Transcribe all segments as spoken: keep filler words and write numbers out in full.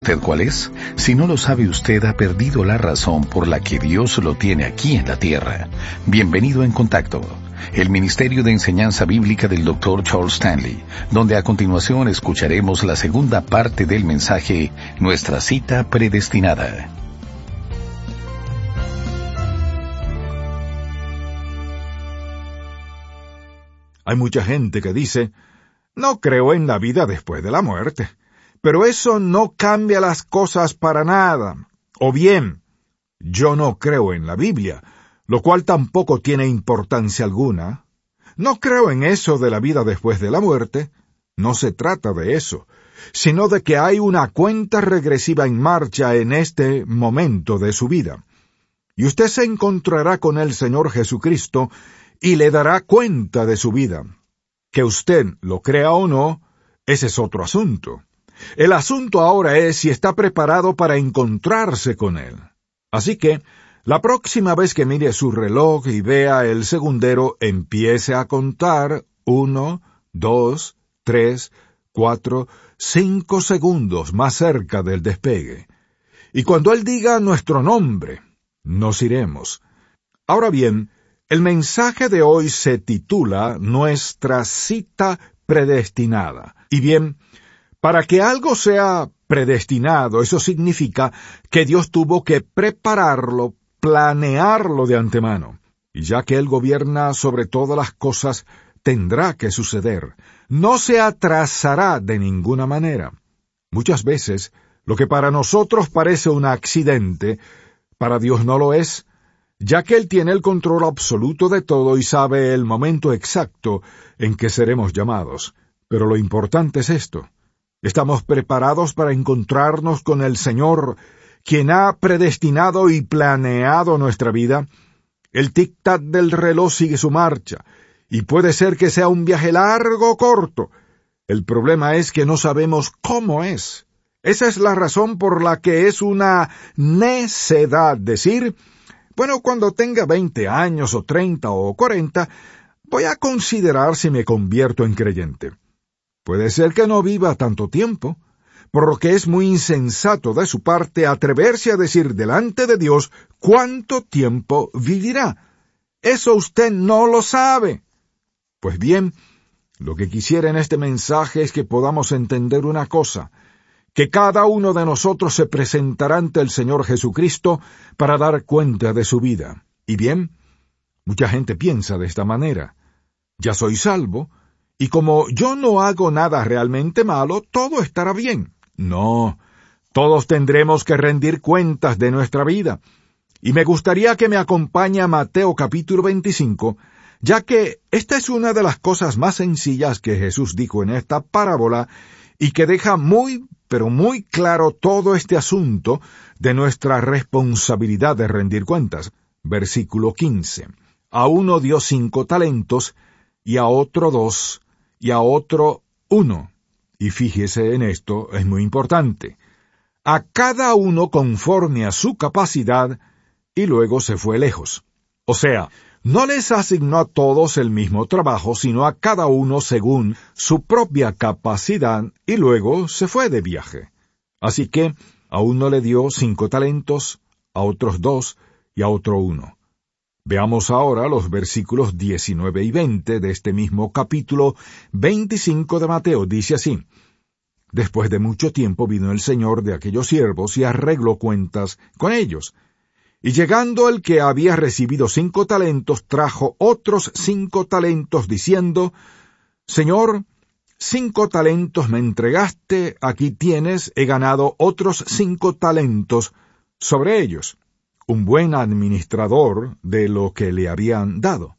¿Usted cuál es? Si no lo sabe, usted ha perdido la razón por la que Dios lo tiene aquí en la tierra. Bienvenido en Contacto, el Ministerio de Enseñanza Bíblica del doctor Charles Stanley, donde a continuación escucharemos la segunda parte del mensaje, Nuestra Cita Predestinada. Hay mucha gente que dice, no creo en la vida después de la muerte. Pero eso no cambia las cosas para nada. O bien, yo no creo en la Biblia, lo cual tampoco tiene importancia alguna. No creo en eso de la vida después de la muerte. No se trata de eso, sino de que hay una cuenta regresiva en marcha en este momento de su vida. Y usted se encontrará con el Señor Jesucristo y le dará cuenta de su vida. Que usted lo crea o no, ese es otro asunto. El asunto ahora es si está preparado para encontrarse con Él. Así que, la próxima vez que mire su reloj y vea el segundero, empiece a contar uno, dos, tres, cuatro, cinco segundos más cerca del despegue. Y cuando Él diga nuestro nombre, nos iremos. Ahora bien, el mensaje de hoy se titula Nuestra Cita Predestinada. Y bien, para que algo sea predestinado, eso significa que Dios tuvo que prepararlo, planearlo de antemano. Y ya que Él gobierna sobre todas las cosas, tendrá que suceder. No se atrasará de ninguna manera. Muchas veces, lo que para nosotros parece un accidente, para Dios no lo es, ya que Él tiene el control absoluto de todo y sabe el momento exacto en que seremos llamados. Pero lo importante es esto. Estamos preparados para encontrarnos con el Señor, quien ha predestinado y planeado nuestra vida. El tic-tac del reloj sigue su marcha, y puede ser que sea un viaje largo o corto. El problema es que no sabemos cómo es. Esa es la razón por la que es una necedad decir, bueno, cuando tenga veinte años o treinta o cuarenta, voy a considerar si me convierto en creyente. Puede ser que no viva tanto tiempo, por lo que es muy insensato de su parte atreverse a decir delante de Dios cuánto tiempo vivirá. Eso usted no lo sabe. Pues bien, lo que quisiera en este mensaje es que podamos entender una cosa, que cada uno de nosotros se presentará ante el Señor Jesucristo para dar cuenta de su vida. Y bien, mucha gente piensa de esta manera. Ya soy salvo, y como yo no hago nada realmente malo, todo estará bien. No, todos tendremos que rendir cuentas de nuestra vida. Y me gustaría que me acompañe a Mateo capítulo veinticinco, ya que esta es una de las cosas más sencillas que Jesús dijo en esta parábola y que deja muy, pero muy claro todo este asunto de nuestra responsabilidad de rendir cuentas. Versículo quince. A uno dio cinco talentos, y a otro dos, y a otro uno. Y fíjese en esto, es muy importante. A cada uno conforme a su capacidad, y luego se fue lejos. O sea, no les asignó a todos el mismo trabajo, sino a cada uno según su propia capacidad, y luego se fue de viaje. Así que a uno le dio cinco talentos, a otros dos, y a otro uno. Veamos ahora los versículos diecinueve y veinte de este mismo capítulo veinticinco de Mateo. Dice así: Después de mucho tiempo vino el señor de aquellos siervos y arregló cuentas con ellos. Y llegando el que había recibido cinco talentos, trajo otros cinco talentos, diciendo, Señor, cinco talentos me entregaste, aquí tienes, he ganado otros cinco talentos sobre ellos. Un buen administrador de lo que le habían dado.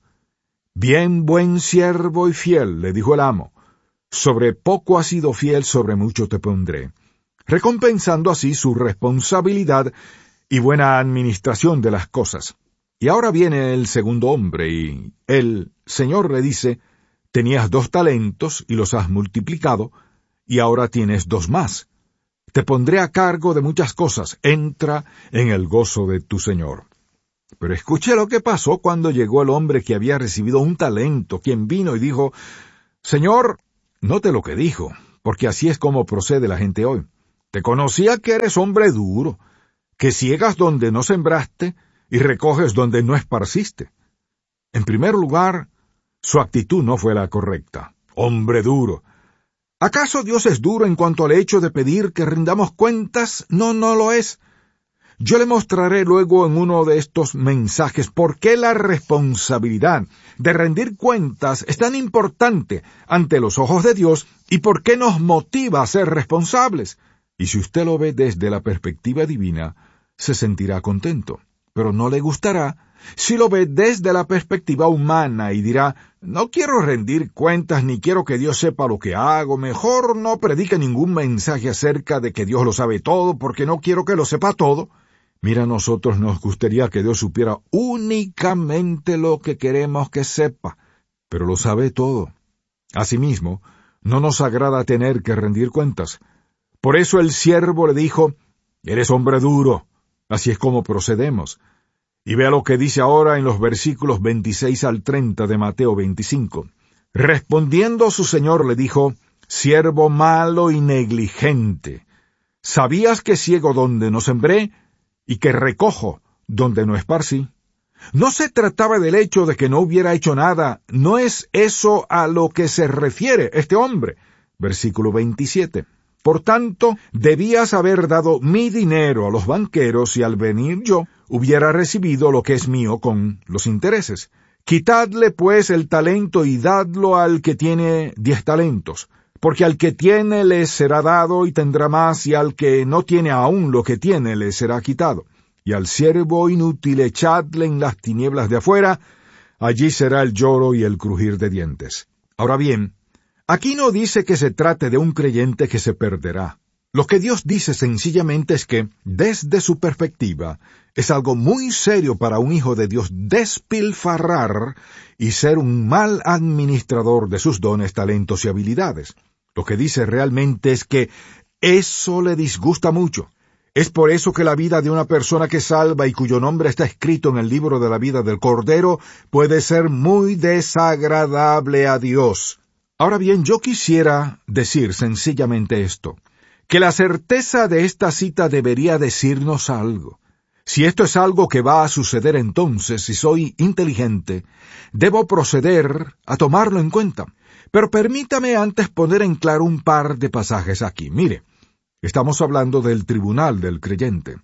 Bien, buen siervo y fiel, le dijo el amo, sobre poco has sido fiel, sobre mucho te pondré, recompensando así su responsabilidad y buena administración de las cosas. Y ahora viene el segundo hombre, y el Señor le dice, tenías dos talentos y los has multiplicado, y ahora tienes dos más. Te pondré a cargo de muchas cosas, entra en el gozo de tu Señor. Pero escuche lo que pasó cuando llegó el hombre que había recibido un talento, quien vino y dijo, Señor, note lo que dijo, porque así es como procede la gente hoy. Te conocía que eres hombre duro, que ciegas donde no sembraste y recoges donde no esparciste. En primer lugar, su actitud no fue la correcta. Hombre duro. ¿Acaso Dios es duro en cuanto al hecho de pedir que rindamos cuentas? No, no lo es. Yo le mostraré luego en uno de estos mensajes por qué la responsabilidad de rendir cuentas es tan importante ante los ojos de Dios y por qué nos motiva a ser responsables. Y si usted lo ve desde la perspectiva divina, se sentirá contento, pero no le gustará si lo ve desde la perspectiva humana y dirá, no quiero rendir cuentas ni quiero que Dios sepa lo que hago, mejor no predique ningún mensaje acerca de que Dios lo sabe todo porque no quiero que lo sepa todo. Mira, a nosotros nos gustaría que Dios supiera únicamente lo que queremos que sepa, pero lo sabe todo. Asimismo, no nos agrada tener que rendir cuentas. Por eso el siervo le dijo, eres hombre duro, así es como procedemos. Y vea lo que dice ahora en los versículos veintiséis al treinta de Mateo veinticinco. Respondiendo su señor le dijo, siervo malo y negligente, ¿sabías que ciego donde no sembré y que recojo donde no esparcí? No se trataba del hecho de que no hubiera hecho nada, no es eso a lo que se refiere este hombre. Versículo veintisiete. Por tanto, debías haber dado mi dinero a los banqueros y al venir yo hubiera recibido lo que es mío con los intereses. Quitadle pues el talento y dadlo al que tiene diez talentos, porque al que tiene le será dado y tendrá más, y al que no tiene aún lo que tiene le será quitado. Y al siervo inútil echadle en las tinieblas de afuera, allí será el lloro y el crujir de dientes. Ahora bien, aquí no dice que se trate de un creyente que se perderá. Lo que Dios dice sencillamente es que, desde su perspectiva, es algo muy serio para un hijo de Dios despilfarrar y ser un mal administrador de sus dones, talentos y habilidades. Lo que dice realmente es que eso le disgusta mucho. Es por eso que la vida de una persona que salva y cuyo nombre está escrito en el libro de la vida del Cordero puede ser muy desagradable a Dios. Ahora bien, yo quisiera decir sencillamente esto, que la certeza de esta cita debería decirnos algo. Si esto es algo que va a suceder entonces, si soy inteligente, debo proceder a tomarlo en cuenta. Pero permítame antes poner en claro un par de pasajes aquí. Mire, estamos hablando del tribunal del creyente.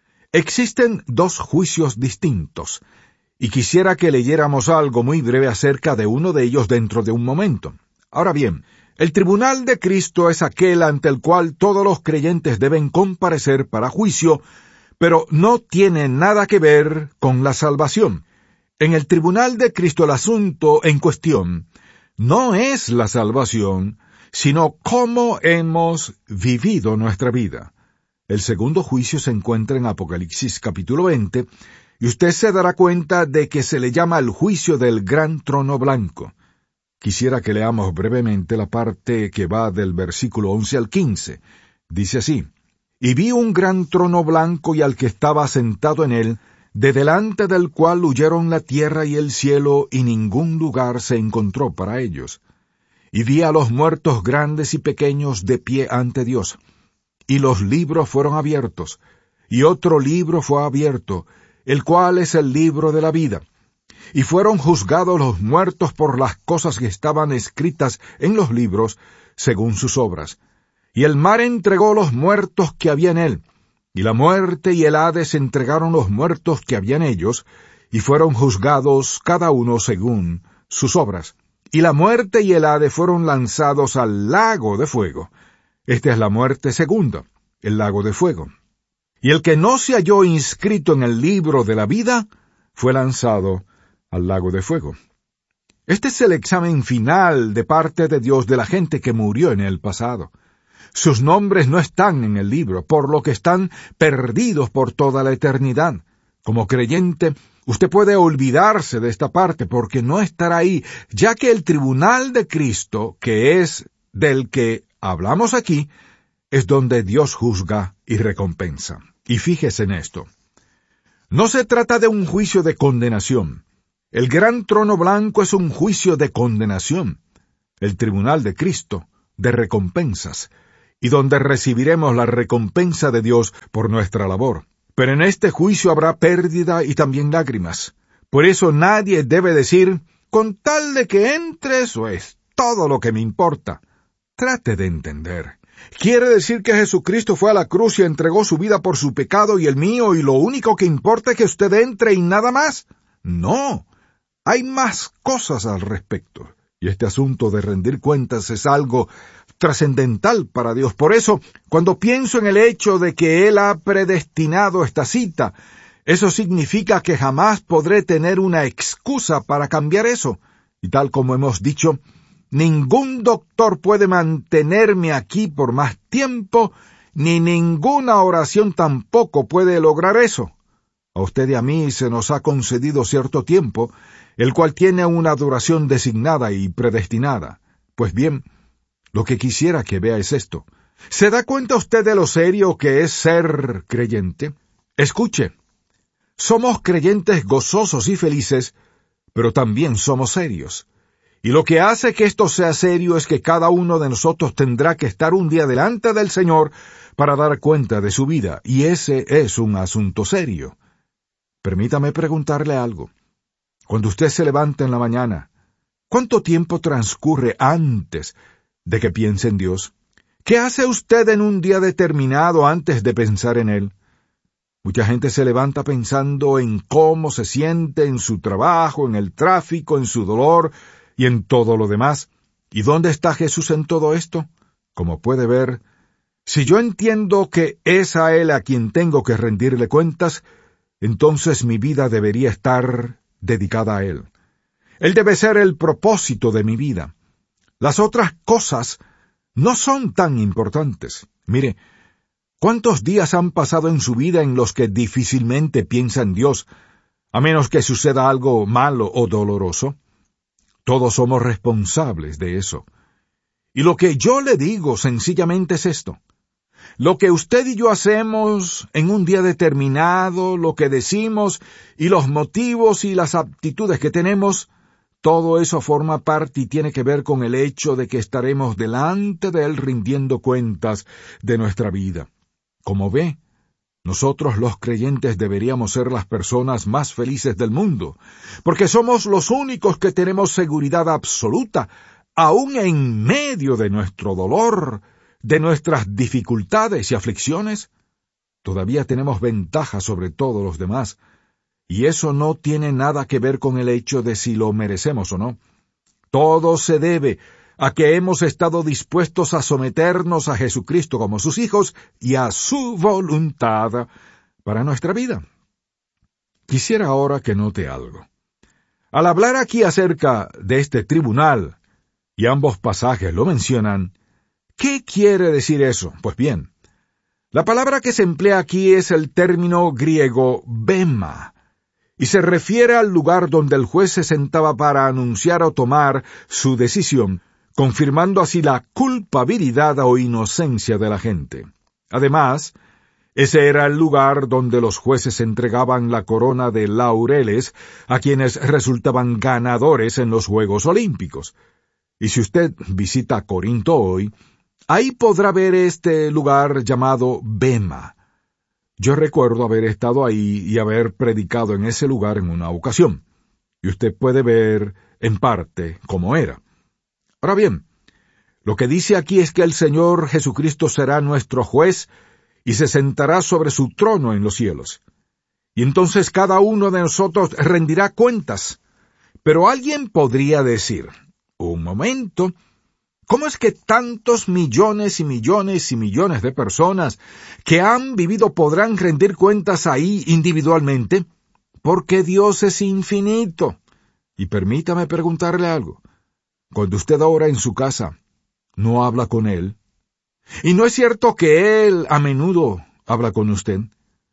Existen dos juicios distintos, y quisiera que leyéramos algo muy breve acerca de uno de ellos dentro de un momento. Ahora bien, el tribunal de Cristo es aquel ante el cual todos los creyentes deben comparecer para juicio, pero no tiene nada que ver con la salvación. En el tribunal de Cristo el asunto en cuestión no es la salvación, sino cómo hemos vivido nuestra vida. El segundo juicio se encuentra en Apocalipsis capítulo veinte, y usted se dará cuenta de que se le llama el juicio del gran trono blanco. Quisiera que leamos brevemente la parte que va del versículo once al quince. Dice así, y vi un gran trono blanco y al que estaba sentado en él, de delante del cual huyeron la tierra y el cielo, y ningún lugar se encontró para ellos. Y vi a los muertos grandes y pequeños de pie ante Dios. Y los libros fueron abiertos, y otro libro fue abierto, el cual es el libro de la vida. Y fueron juzgados los muertos por las cosas que estaban escritas en los libros, según sus obras. Y el mar entregó los muertos que había en él, y la muerte y el Hades entregaron los muertos que había en ellos, y fueron juzgados cada uno según sus obras. Y la muerte y el Hades fueron lanzados al lago de fuego. Esta es la muerte segunda, el lago de fuego. Y el que no se halló inscrito en el libro de la vida, fue lanzado al lago de fuego. Este es el examen final de parte de Dios de la gente que murió en el pasado. Sus nombres no están en el libro, por lo que están perdidos por toda la eternidad. Como creyente, usted puede olvidarse de esta parte porque no estará ahí, ya que el tribunal de Cristo, que es del que hablamos aquí, es donde Dios juzga y recompensa. Y fíjese en esto. No se trata de un juicio de condenación. El gran trono blanco es un juicio de condenación. El tribunal de Cristo, de recompensas. y donde recibiremos la recompensa de Dios por nuestra labor. Pero en este juicio habrá pérdida y también lágrimas. Por eso nadie debe decir, con tal de que entre, eso es todo lo que me importa. Trate de entender. ¿Quiere decir que Jesucristo fue a la cruz y entregó su vida por su pecado y el mío, y lo único que importa es que usted entre y nada más? No. Hay más cosas al respecto. Y este asunto de rendir cuentas es algo trascendental para Dios. Por eso, cuando pienso en el hecho de que Él ha predestinado esta cita, eso significa que jamás podré tener una excusa para cambiar eso. Y tal como hemos dicho, ningún doctor puede mantenerme aquí por más tiempo, ni ninguna oración tampoco puede lograr eso. A usted y a mí se nos ha concedido cierto tiempo, el cual tiene una duración designada y predestinada. Pues bien, lo que quisiera que vea es esto. ¿Se da cuenta usted de lo serio que es ser creyente? Escuche, somos creyentes gozosos y felices, pero también somos serios. Y lo que hace que esto sea serio es que cada uno de nosotros tendrá que estar un día delante del Señor para dar cuenta de su vida, y ese es un asunto serio. Permítame preguntarle algo. Cuando usted se levanta en la mañana, ¿cuánto tiempo transcurre antes de que piense en Dios? ¿Qué hace usted en un día determinado antes de pensar en Él? Mucha gente se levanta pensando en cómo se siente en su trabajo, en el tráfico, en su dolor y en todo lo demás. ¿Y dónde está Jesús en todo esto? Como puede ver, si yo entiendo que es a Él a quien tengo que rendirle cuentas, entonces mi vida debería estar dedicada a Él. Él debe ser el propósito de mi vida. Las otras cosas no son tan importantes. Mire, ¿cuántos días han pasado en su vida en los que difícilmente piensa en Dios, a menos que suceda algo malo o doloroso? Todos somos responsables de eso. Y lo que yo le digo sencillamente es esto. Lo que usted y yo hacemos en un día determinado, lo que decimos, y los motivos y las aptitudes que tenemos, todo eso forma parte y tiene que ver con el hecho de que estaremos delante de Él rindiendo cuentas de nuestra vida. Como ve, nosotros los creyentes deberíamos ser las personas más felices del mundo, porque somos los únicos que tenemos seguridad absoluta, aún en medio de nuestro dolor, de nuestras dificultades y aflicciones. Todavía tenemos ventaja sobre todos los demás, y eso no tiene nada que ver con el hecho de si lo merecemos o no. Todo se debe a que hemos estado dispuestos a someternos a Jesucristo como sus hijos y a su voluntad para nuestra vida. Quisiera ahora que note algo. Al hablar aquí acerca de este tribunal, y ambos pasajes lo mencionan, ¿qué quiere decir eso? Pues bien, la palabra que se emplea aquí es el término griego bema, y se refiere al lugar donde el juez se sentaba para anunciar o tomar su decisión, confirmando así la culpabilidad o inocencia de la gente. Además, ese era el lugar donde los jueces entregaban la corona de laureles a quienes resultaban ganadores en los Juegos Olímpicos. Y si usted visita Corinto hoy, ahí podrá ver este lugar llamado Bema. Yo recuerdo haber estado ahí y haber predicado en ese lugar en una ocasión, y usted puede ver, en parte, cómo era. Ahora bien, lo que dice aquí es que el Señor Jesucristo será nuestro juez y se sentará sobre su trono en los cielos. Y entonces cada uno de nosotros rendirá cuentas. Pero alguien podría decir, un momento, ¿cómo es que tantos millones y millones y millones de personas que han vivido podrán rendir cuentas ahí individualmente? Porque Dios es infinito. Y permítame preguntarle algo. Cuando usted ora en su casa, ¿no habla con Él? ¿Y no es cierto que Él a menudo habla con usted?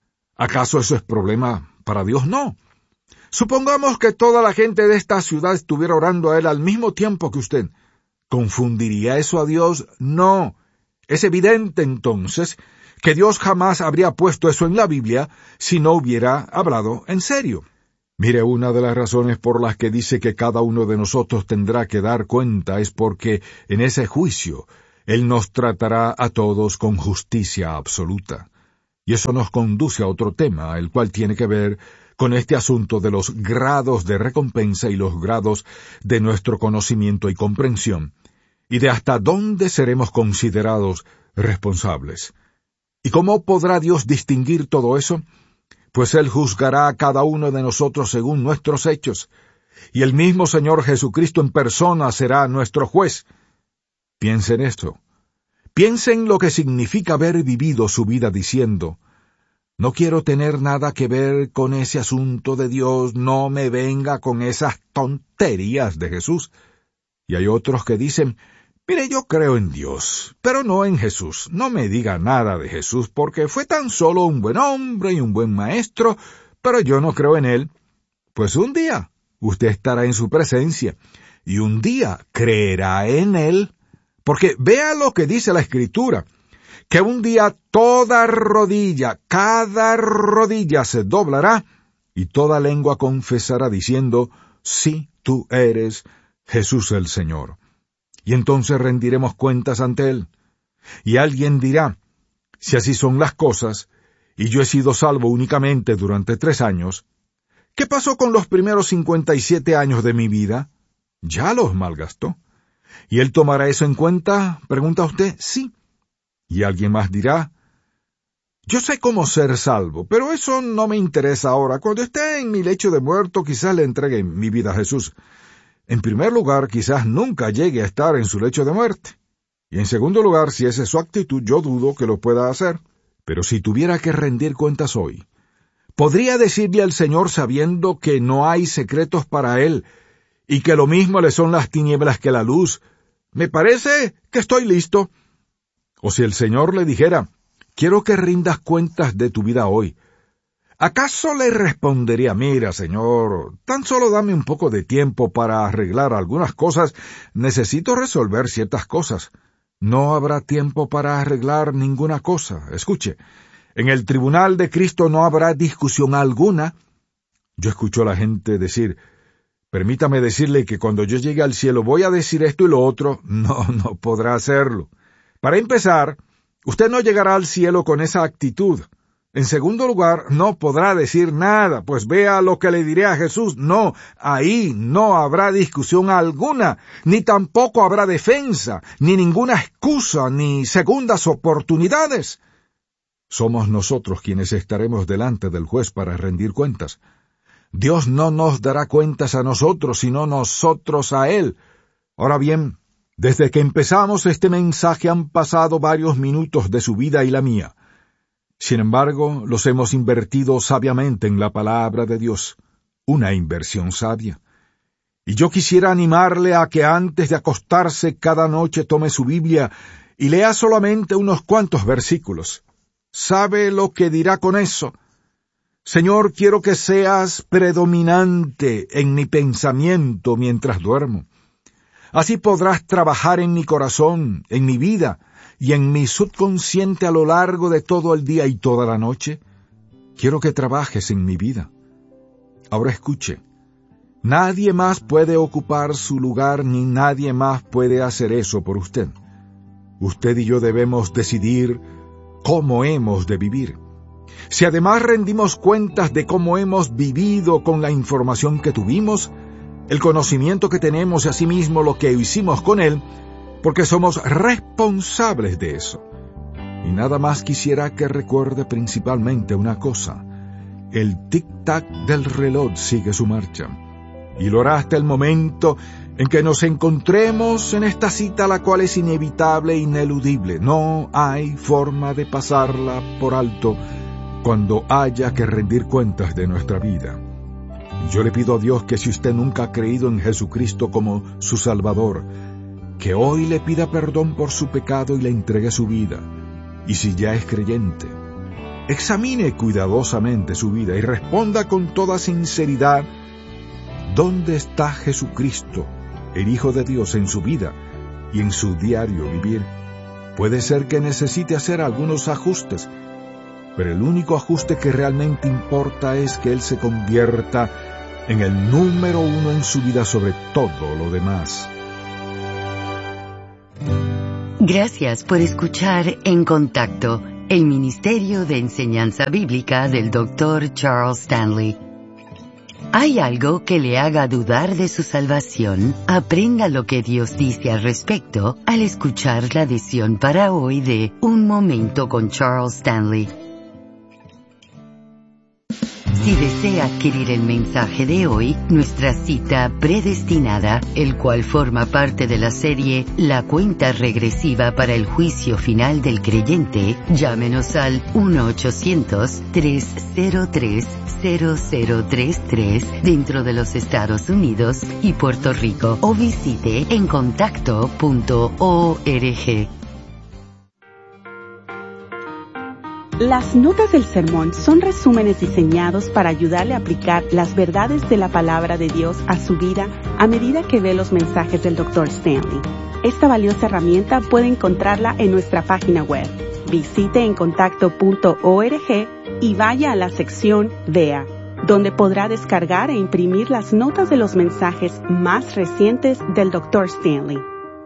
¿Acaso eso es problema para Dios? No. Supongamos que toda la gente de esta ciudad estuviera orando a Él al mismo tiempo que usted. ¿Confundiría eso a Dios? No. Es evidente entonces que Dios jamás habría puesto eso en la Biblia si no hubiera hablado en serio. Mire, una de las razones por las que dice que cada uno de nosotros tendrá que dar cuenta es porque en ese juicio Él nos tratará a todos con justicia absoluta. Y eso nos conduce a otro tema, el cual tiene que ver con este asunto de los grados de recompensa y los grados de nuestro conocimiento y comprensión, y de hasta dónde seremos considerados responsables. ¿Y cómo podrá Dios distinguir todo eso? Pues Él juzgará a cada uno de nosotros según nuestros hechos, y el mismo Señor Jesucristo en persona será nuestro juez. Piensen esto. Piensen lo que significa haber vivido su vida diciendo: no quiero tener nada que ver con ese asunto de Dios, no me venga con esas tonterías de Jesús. Y hay otros que dicen: mire, yo creo en Dios, pero no en Jesús. No me diga nada de Jesús, porque fue tan solo un buen hombre y un buen maestro, pero yo no creo en Él. Pues un día usted estará en su presencia, y un día creerá en Él, porque vea lo que dice la Escritura, que un día toda rodilla, cada rodilla se doblará, y toda lengua confesará diciendo: sí, tú eres Jesús el Señor. Y entonces rendiremos cuentas ante Él. Y alguien dirá: si así son las cosas, y yo he sido salvo únicamente durante tres años, ¿qué pasó con los primeros cincuenta y siete años de mi vida? Ya los malgastó. ¿Y Él tomará eso en cuenta? Pregunta usted. Sí. Y alguien más dirá: yo sé cómo ser salvo, pero eso no me interesa ahora. Cuando esté en mi lecho de muerto, quizás le entregue mi vida a Jesús. En primer lugar, quizás nunca llegue a estar en su lecho de muerte. Y en segundo lugar, si esa es su actitud, yo dudo que lo pueda hacer. Pero si tuviera que rendir cuentas hoy, ¿podría decirle al Señor sabiendo que no hay secretos para Él, y que lo mismo le son las tinieblas que la luz: me parece que estoy listo? O si el Señor le dijera: quiero que rindas cuentas de tu vida hoy, ¿acaso le respondería: mira, Señor, tan solo dame un poco de tiempo para arreglar algunas cosas, necesito resolver ciertas cosas? No habrá tiempo para arreglar ninguna cosa. Escuche, en el tribunal de Cristo no habrá discusión alguna. Yo escucho a la gente decir: permítame decirle que cuando yo llegue al cielo voy a decir esto y lo otro. No, no podrá hacerlo. Para empezar, usted no llegará al cielo con esa actitud. En segundo lugar, no podrá decir nada, pues vea lo que le diré a Jesús. No, ahí no habrá discusión alguna, ni tampoco habrá defensa, ni ninguna excusa, ni segundas oportunidades. Somos nosotros quienes estaremos delante del juez para rendir cuentas. Dios no nos dará cuentas a nosotros, sino nosotros a Él. Ahora bien, desde que empezamos este mensaje han pasado varios minutos de su vida y la mía. Sin embargo, los hemos invertido sabiamente en la palabra de Dios, una inversión sabia. Y yo quisiera animarle a que antes de acostarse cada noche tome su Biblia y lea solamente unos cuantos versículos. ¿Sabe lo que dirá con eso? Señor, quiero que seas predominante en mi pensamiento mientras duermo. Así podrás trabajar en mi corazón, en mi vida y en mi subconsciente a lo largo de todo el día y toda la noche. Quiero que trabajes en mi vida. Ahora escuche. Nadie más puede ocupar su lugar ni nadie más puede hacer eso por usted. Usted y yo debemos decidir cómo hemos de vivir. Si además rendimos cuentas de cómo hemos vivido con la información que tuvimos, el conocimiento que tenemos y asimismo lo que hicimos con él, porque somos responsables de eso. Y nada más quisiera que recuerde principalmente una cosa: el tic-tac del reloj sigue su marcha, y lo hará hasta el momento en que nos encontremos en esta cita, la cual es inevitable e ineludible. No hay forma de pasarla por alto cuando haya que rendir cuentas de nuestra vida. Yo le pido a Dios que si usted nunca ha creído en Jesucristo como su Salvador, que hoy le pida perdón por su pecado y le entregue su vida. Y si ya es creyente, examine cuidadosamente su vida y responda con toda sinceridad: ¿dónde está Jesucristo, el Hijo de Dios, en su vida y en su diario vivir? Puede ser que necesite hacer algunos ajustes, pero el único ajuste que realmente importa es que Él se convierta en el número uno en su vida sobre todo lo demás. Gracias por escuchar En Contacto, el Ministerio de Enseñanza Bíblica del doctor Charles Stanley. ¿Hay algo que le haga dudar de su salvación? Aprenda lo que Dios dice al respecto al escuchar la edición para hoy de Un Momento con Charles Stanley. Si desea adquirir el mensaje de hoy, nuestra cita predestinada, el cual forma parte de la serie La cuenta regresiva para el juicio final del creyente, llámenos al uno ochocientos, tres cero tres, cero cero tres tres dentro de los Estados Unidos y Puerto Rico o visite en contacto punto org. Las notas del sermón son resúmenes diseñados para ayudarle a aplicar las verdades de la palabra de Dios a su vida a medida que ve los mensajes del doctor Stanley. Esta valiosa herramienta puede encontrarla en nuestra página web. Visite en contacto punto org y vaya a la sección Vea, donde podrá descargar e imprimir las notas de los mensajes más recientes del doctor Stanley.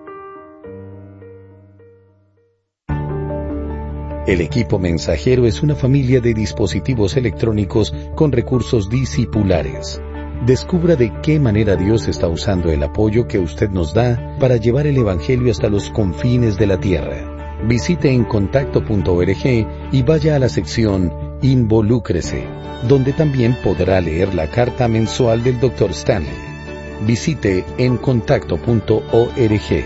El equipo mensajero es una familia de dispositivos electrónicos con recursos discipulares. Descubra de qué manera Dios está usando el apoyo que usted nos da para llevar el Evangelio hasta los confines de la tierra. Visite en contacto punto org y vaya a la sección Involúcrese, donde también podrá leer la carta mensual del doctor Stanley. Visite en contacto punto org.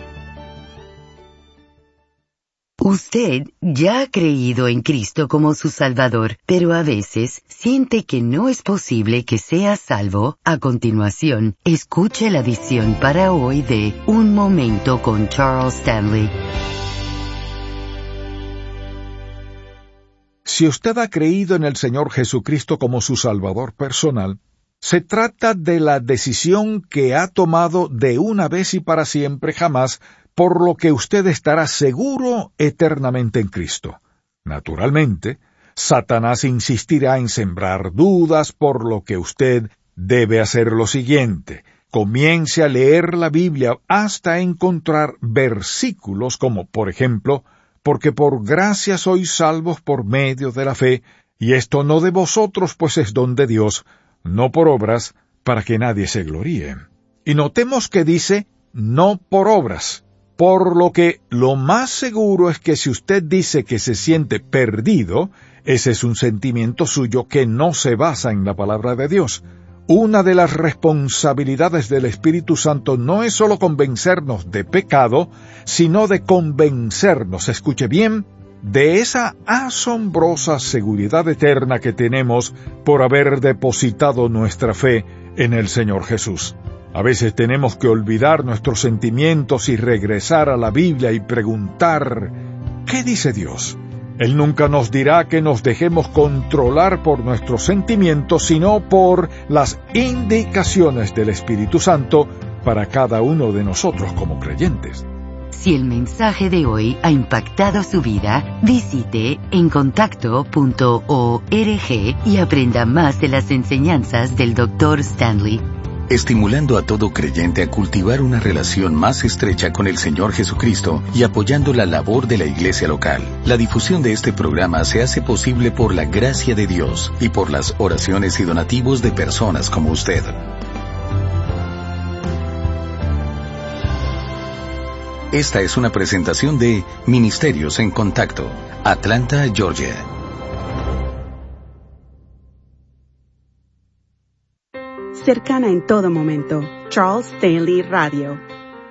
Usted ya ha creído en Cristo como su Salvador, pero a veces siente que no es posible que sea salvo. A continuación, escuche la edición para hoy de Un Momento con Charles Stanley. Si usted ha creído en el Señor Jesucristo como su Salvador personal, se trata de la decisión que ha tomado de una vez y para siempre jamás, por lo que usted estará seguro eternamente en Cristo. Naturalmente, Satanás insistirá en sembrar dudas, por lo que usted debe hacer lo siguiente: comience a leer la Biblia hasta encontrar versículos como, por ejemplo, porque por gracia sois salvos por medio de la fe, y esto no de vosotros, pues es don de Dios, no por obras, para que nadie se gloríe. Y notemos que dice, no por obras. Por lo que lo más seguro es que si usted dice que se siente perdido, ese es un sentimiento suyo que no se basa en la palabra de Dios. Una de las responsabilidades del Espíritu Santo no es solo convencernos de pecado, sino de convencernos, escuche bien, de esa asombrosa seguridad eterna que tenemos por haber depositado nuestra fe en el Señor Jesús. A veces tenemos que olvidar nuestros sentimientos y regresar a la Biblia y preguntar, ¿qué dice Dios? Él nunca nos dirá que nos dejemos controlar por nuestros sentimientos, sino por las indicaciones del Espíritu Santo para cada uno de nosotros como creyentes. Si el mensaje de hoy ha impactado su vida, visite en contacto punto org y aprenda más de las enseñanzas del doctor Stanley. Estimulando a todo creyente a cultivar una relación más estrecha con el Señor Jesucristo y apoyando la labor de la iglesia local. La difusión de este programa se hace posible por la gracia de Dios y por las oraciones y donativos de personas como usted. Esta es una presentación de Ministerios en Contacto, Atlanta, Georgia. Cercana en todo momento, Charles Stanley Radio.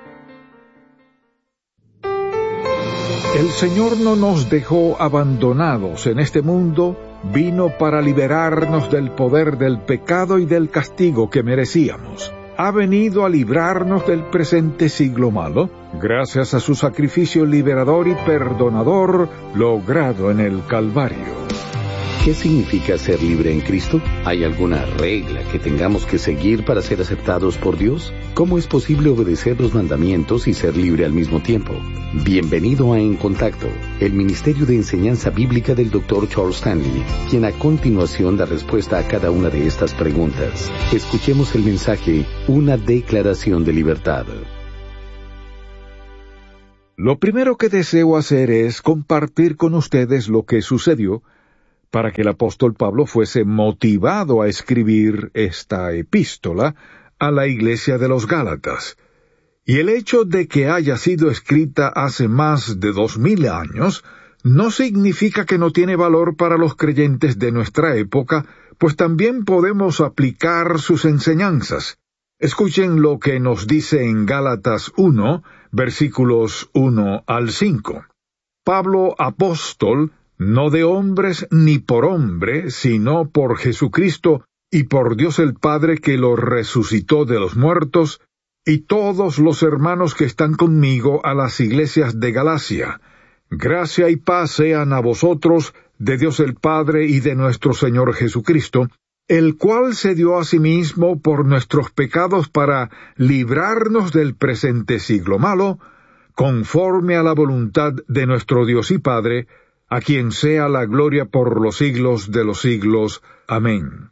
El Señor no nos dejó abandonados en este mundo, vino para liberarnos del poder del pecado y del castigo que merecíamos. Ha venido a librarnos del presente siglo malo, gracias a su sacrificio liberador y perdonador logrado en el Calvario. ¿Qué significa ser libre en Cristo? ¿Hay alguna regla que tengamos que seguir para ser aceptados por Dios? ¿Cómo es posible obedecer los mandamientos y ser libre al mismo tiempo? Bienvenido a En Contacto, el Ministerio de Enseñanza Bíblica del doctor Charles Stanley, quien a continuación da respuesta a cada una de estas preguntas. Escuchemos el mensaje, Una Declaración de Libertad. Lo primero que deseo hacer es compartir con ustedes lo que sucedió para que el apóstol Pablo fuese motivado a escribir esta epístola a la iglesia de los Gálatas. Y el hecho de que haya sido escrita hace más de dos mil años no significa que no tiene valor para los creyentes de nuestra época, pues también podemos aplicar sus enseñanzas. Escuchen lo que nos dice en Gálatas uno, versículos uno al cinco. Pablo, apóstol, no de hombres ni por hombre, sino por Jesucristo y por Dios el Padre que lo resucitó de los muertos, y todos los hermanos que están conmigo a las iglesias de Galacia. Gracia y paz sean a vosotros, de Dios el Padre y de nuestro Señor Jesucristo, el cual se dio a sí mismo por nuestros pecados para librarnos del presente siglo malo, conforme a la voluntad de nuestro Dios y Padre, a quien sea la gloria por los siglos de los siglos. Amén.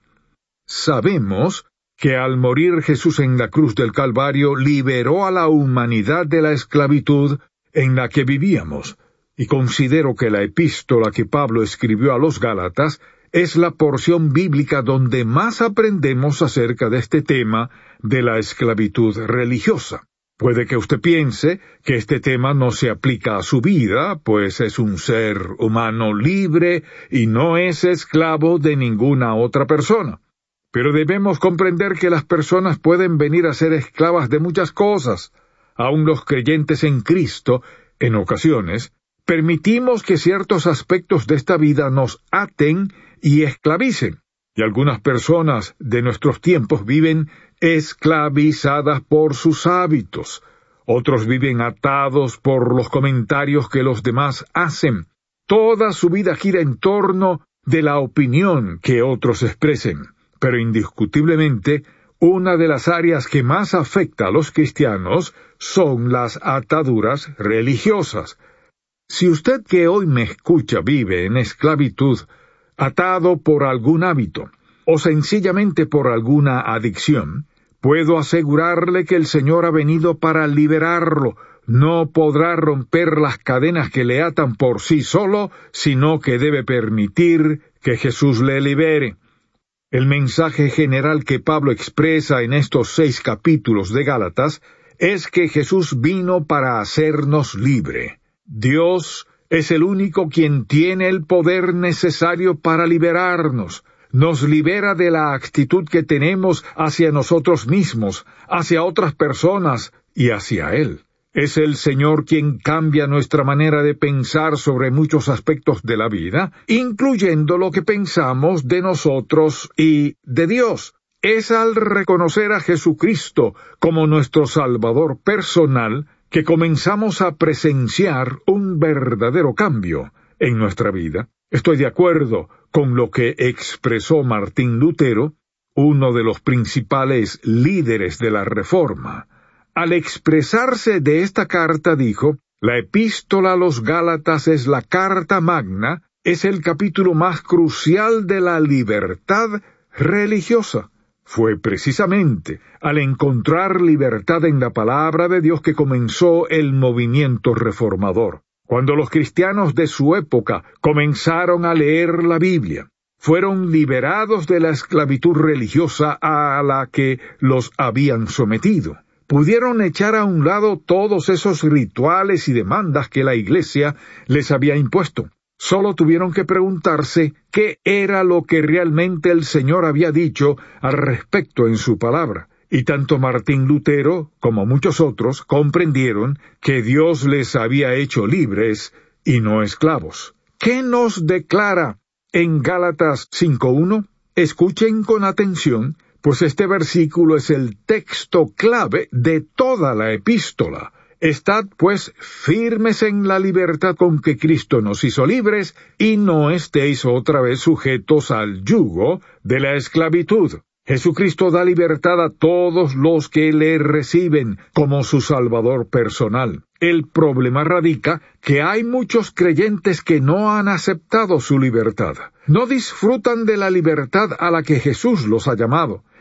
Sabemos que al morir Jesús en la cruz del Calvario liberó a la humanidad de la esclavitud en la que vivíamos, y considero que la epístola que Pablo escribió a los Gálatas es la porción bíblica donde más aprendemos acerca de este tema de la esclavitud religiosa. Puede que usted piense que este tema no se aplica a su vida, pues es un ser humano libre y no es esclavo de ninguna otra persona. Pero debemos comprender que las personas pueden venir a ser esclavas de muchas cosas. Aun los creyentes en Cristo, en ocasiones, permitimos que ciertos aspectos de esta vida nos aten y esclavicen. Y algunas personas de nuestros tiempos viven esclavizadas por sus hábitos. Otros viven atados por los comentarios que los demás hacen. Toda su vida gira en torno de la opinión que otros expresen. Pero indiscutiblemente, una de las áreas que más afecta a los cristianos son las ataduras religiosas. Si usted que hoy me escucha vive en esclavitud, atado por algún hábito, o sencillamente por alguna adicción, puedo asegurarle que el Señor ha venido para liberarlo. No podrá romper las cadenas que le atan por sí solo, sino que debe permitir que Jesús le libere. El mensaje general que Pablo expresa en estos seis capítulos de Gálatas es que Jesús vino para hacernos libre. Dios es el único quien tiene el poder necesario para liberarnos. Nos libera de la actitud que tenemos hacia nosotros mismos, hacia otras personas y hacia Él. Es el Señor quien cambia nuestra manera de pensar sobre muchos aspectos de la vida, incluyendo lo que pensamos de nosotros y de Dios. Es al reconocer a Jesucristo como nuestro Salvador personal que comenzamos a presenciar un verdadero cambio en nuestra vida. Estoy de acuerdo con lo que expresó Martín Lutero, uno de los principales líderes de la Reforma. Al expresarse de esta carta dijo: la epístola a los Gálatas es la carta magna, es el capítulo más crucial de la libertad religiosa. Fue precisamente al encontrar libertad en la palabra de Dios que comenzó el movimiento reformador. Cuando los cristianos de su época comenzaron a leer la Biblia, fueron liberados de la esclavitud religiosa a la que los habían sometido. Pudieron echar a un lado todos esos rituales y demandas que la Iglesia les había impuesto. Solo tuvieron que preguntarse qué era lo que realmente el Señor había dicho al respecto en su palabra. Y tanto Martín Lutero como muchos otros comprendieron que Dios les había hecho libres y no esclavos. ¿Qué nos declara en Gálatas cinco uno? Escuchen con atención, pues este versículo es el texto clave de toda la epístola. Estad, pues, firmes en la libertad con que Cristo nos hizo libres, y no estéis otra vez sujetos al yugo de la esclavitud. Jesucristo da libertad a todos los que le reciben como su Salvador personal. El problema radica que hay muchos creyentes que no han aceptado su libertad. No disfrutan de la libertad a la que Jesús los ha llamado.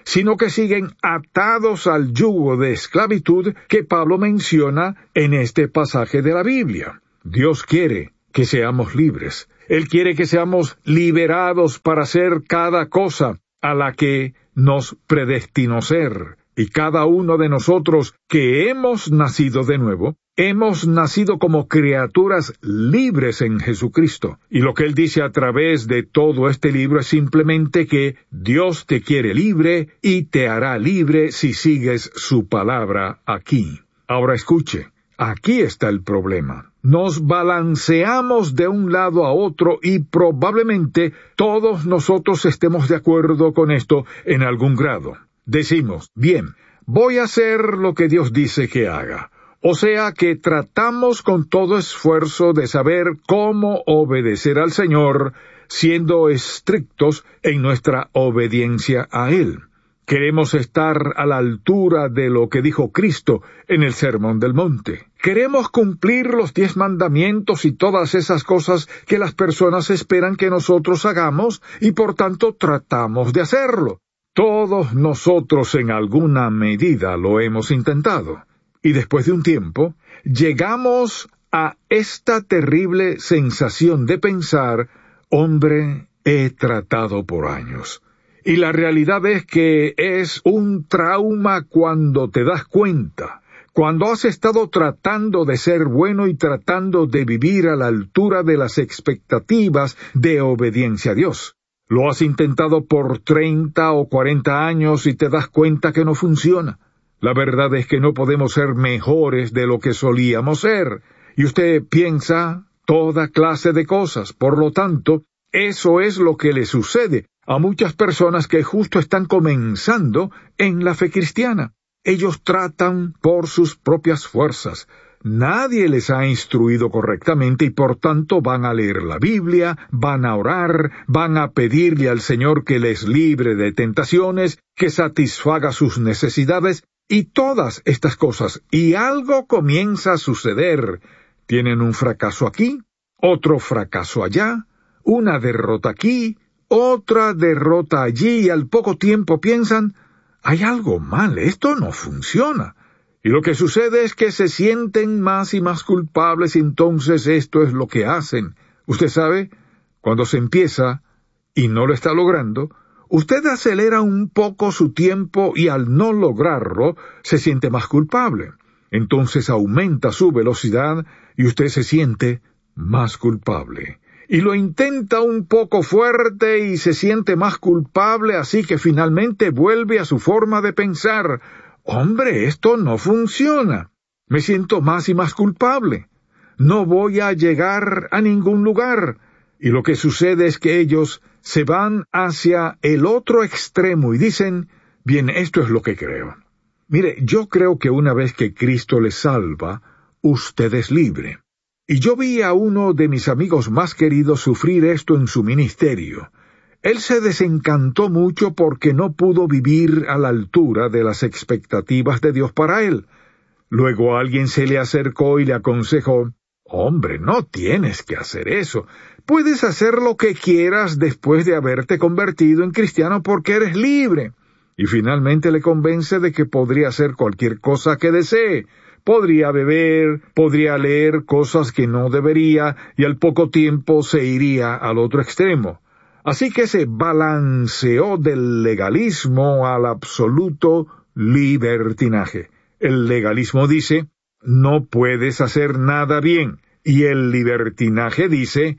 sino que siguen atados al yugo de esclavitud que Pablo menciona en este pasaje de la Biblia. Dios quiere que seamos libres. Él quiere que seamos liberados para hacer cada cosa a la que nos predestinó ser. Y cada uno de nosotros que hemos nacido de nuevo, hemos nacido como criaturas libres en Jesucristo. Y lo que Él dice a través de todo este libro es simplemente que Dios te quiere libre y te hará libre si sigues su palabra aquí. Ahora escuche, aquí está el problema. Nos balanceamos de un lado a otro y probablemente todos nosotros estemos de acuerdo con esto en algún grado. Decimos, bien, voy a hacer lo que Dios dice que haga. O sea que tratamos con todo esfuerzo de saber cómo obedecer al Señor, siendo estrictos en nuestra obediencia a Él. Queremos estar a la altura de lo que dijo Cristo en el Sermón del Monte. Queremos cumplir los diez mandamientos y todas esas cosas que las personas esperan que nosotros hagamos y por tanto tratamos de hacerlo. Todos nosotros en alguna medida lo hemos intentado. Y después de un tiempo, llegamos a esta terrible sensación de pensar, hombre, he tratado por años. Y la realidad es que es un trauma cuando te das cuenta, cuando has estado tratando de ser bueno y tratando de vivir a la altura de las expectativas de obediencia a Dios. Lo has intentado por treinta o cuarenta años y te das cuenta que no funciona. La verdad es que no podemos ser mejores de lo que solíamos ser. Y usted piensa toda clase de cosas. Por lo tanto, eso es lo que le sucede a muchas personas que justo están comenzando en la fe cristiana. Ellos tratan por sus propias fuerzas. Nadie les ha instruido correctamente y por tanto van a leer la Biblia, van a orar, van a pedirle al Señor que les libre de tentaciones, que satisfaga sus necesidades y todas estas cosas. Y algo comienza a suceder. Tienen un fracaso aquí, otro fracaso allá, una derrota aquí, otra derrota allí y al poco tiempo piensan, hay algo mal, esto no funciona. Y lo que sucede es que se sienten más y más culpables y entonces esto es lo que hacen. Usted sabe, cuando se empieza y no lo está logrando, usted acelera un poco su tiempo y al no lograrlo se siente más culpable. Entonces aumenta su velocidad y usted se siente más culpable. Y lo intenta un poco fuerte y se siente más culpable, así que finalmente vuelve a su forma de pensar. Hombre, esto no funciona. Me siento más y más culpable. No voy a llegar a ningún lugar. Y lo que sucede es que ellos se van hacia el otro extremo y dicen, bien, esto es lo que creo. Mire, yo creo que una vez que Cristo les salva, usted es libre. Y yo vi a uno de mis amigos más queridos sufrir esto en su ministerio. Él se desencantó mucho porque no pudo vivir a la altura de las expectativas de Dios para él. Luego alguien se le acercó y le aconsejó, «Hombre, no tienes que hacer eso. Puedes hacer lo que quieras después de haberte convertido en cristiano porque eres libre». Y finalmente le convence de que podría hacer cualquier cosa que desee. Podría beber, podría leer cosas que no debería y al poco tiempo se iría al otro extremo. Así que se balanceó del legalismo al absoluto libertinaje. El legalismo dice, no puedes hacer nada bien, y el libertinaje dice,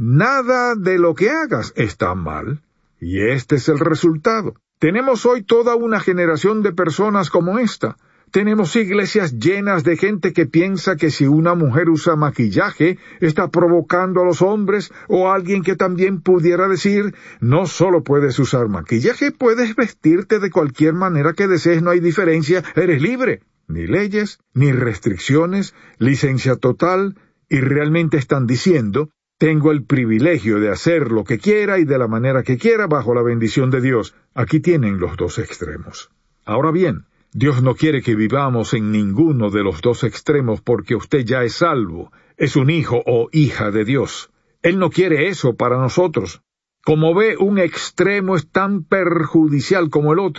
nada de lo que hagas está mal. Y este es el resultado. Tenemos hoy toda una generación de personas como esta. Tenemos iglesias llenas de gente que piensa que si una mujer usa maquillaje, está provocando a los hombres, o alguien que también pudiera decir, no solo puedes usar maquillaje, puedes vestirte de cualquier manera que desees, no hay diferencia, eres libre. Ni leyes, ni restricciones, licencia total, y realmente están diciendo, tengo el privilegio de hacer lo que quiera y de la manera que quiera bajo la bendición de Dios. Aquí tienen los dos extremos. Ahora bien, Dios no quiere que vivamos en ninguno de los dos extremos porque usted ya es salvo, es un hijo o hija de Dios. Él no quiere eso para nosotros. Como ve, un extremo es tan perjudicial como el otro.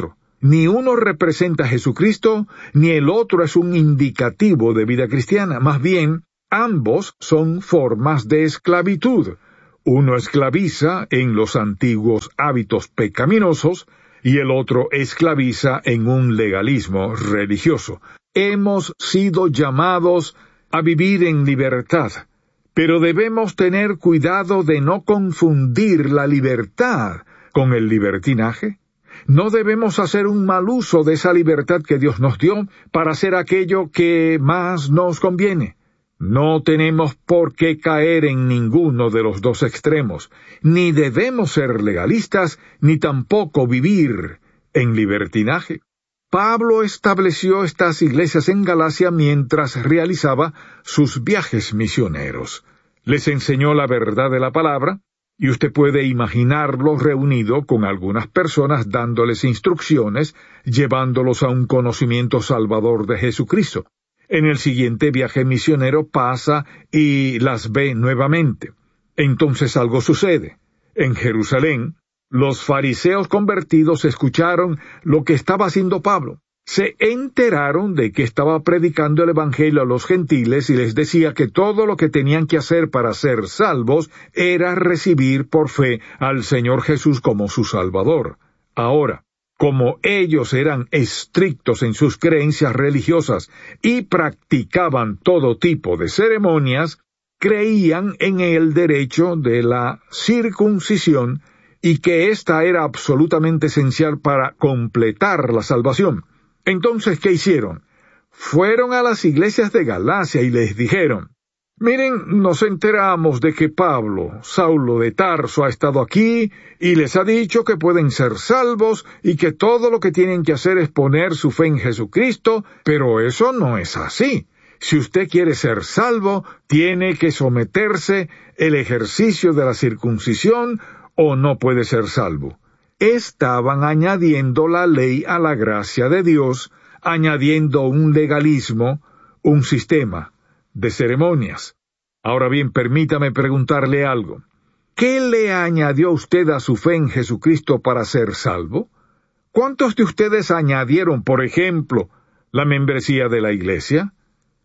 Ni uno representa a Jesucristo, ni el otro es un indicativo de vida cristiana. Más bien, ambos son formas de esclavitud. Uno esclaviza en los antiguos hábitos pecaminosos y el otro esclaviza en un legalismo religioso. Hemos sido llamados a vivir en libertad, pero debemos tener cuidado de no confundir la libertad con el libertinaje. No debemos hacer un mal uso de esa libertad que Dios nos dio para hacer aquello que más nos conviene. No tenemos por qué caer en ninguno de los dos extremos, ni debemos ser legalistas, ni tampoco vivir en libertinaje. Pablo estableció estas iglesias en Galacia mientras realizaba sus viajes misioneros. Les enseñó la verdad de la palabra, y usted puede imaginarlo reunido con algunas personas dándoles instrucciones, llevándolos a un conocimiento salvador de Jesucristo. En el siguiente viaje misionero pasa y las ve nuevamente. Entonces algo sucede. En Jerusalén, los fariseos convertidos escucharon lo que estaba haciendo Pablo. Se enteraron de que estaba predicando el Evangelio a los gentiles y les decía que todo lo que tenían que hacer para ser salvos era recibir por fe al Señor Jesús como su Salvador. Ahora, como ellos eran estrictos en sus creencias religiosas y practicaban todo tipo de ceremonias, creían en el derecho de la circuncisión y que ésta era absolutamente esencial para completar la salvación. Entonces, ¿qué hicieron? Fueron a las iglesias de Galacia y les dijeron: miren, nos enteramos de que Pablo, Saulo de Tarso, ha estado aquí y les ha dicho que pueden ser salvos y que todo lo que tienen que hacer es poner su fe en Jesucristo, pero eso no es así. Si usted quiere ser salvo, tiene que someterse al ejercicio de la circuncisión o no puede ser salvo. Estaban añadiendo la ley a la gracia de Dios, añadiendo un legalismo, un sistema de ceremonias. Ahora bien, permítame preguntarle algo. ¿Qué le añadió usted a su fe en Jesucristo para ser salvo? ¿Cuántos de ustedes añadieron, por ejemplo, la membresía de la iglesia?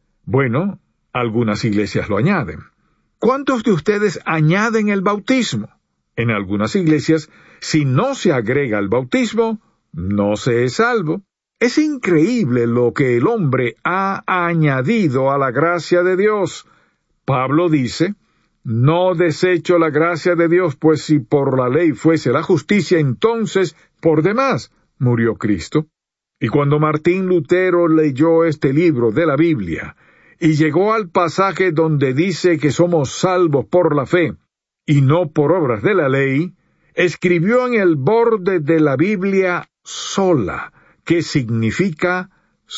Bueno, algunas iglesias lo añaden. ¿Cuántos de ustedes añaden el bautismo? En algunas iglesias, si no se agrega el bautismo, no se es salvo. Es increíble lo que el hombre ha añadido a la gracia de Dios. Pablo dice: no desecho la gracia de Dios, pues si por la ley fuese la justicia, entonces por demás murió Cristo. Y cuando Martín Lutero leyó este libro de la Biblia y llegó al pasaje donde dice que somos salvos por la fe y no por obras de la ley, escribió en el borde de la Biblia sola, que significa